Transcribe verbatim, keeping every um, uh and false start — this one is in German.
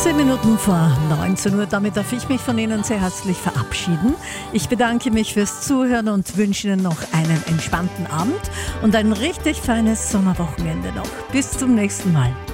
zehn Minuten vor neunzehn Uhr. Damit darf ich mich von Ihnen sehr herzlich verabschieden. Ich bedanke mich fürs Zuhören und wünsche Ihnen noch einen entspannten Abend und ein richtig feines Sommerwochenende noch. Bis zum nächsten Mal.